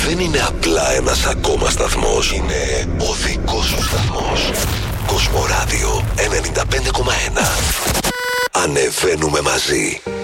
δεν είναι απλά ένας ακόμα σταθμός. Είναι ο δικός σου σταθμός. Κοσμοράδιο 95,1. Ανεβαίνουμε μαζί.